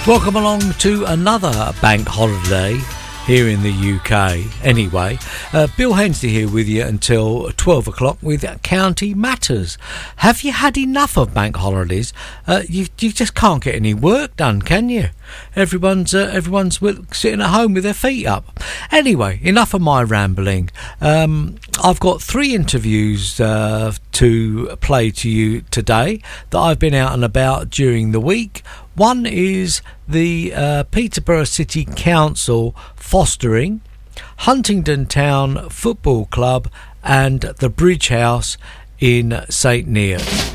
Welcome along to another bank holiday here in the UK. Anyway, Bill Hensley here with you until 12 o'clock with County Matters. Have you had enough of bank holidays? You just can't get any work done, can you? Everyone's sitting at home with their feet up. Anyway, enough of my rambling. I've got 3 interviews to play to you today that I've been out and about during the week. One is the Peterborough City Council fostering, Huntingdon Town Football Club and the Bridge House in St Neots.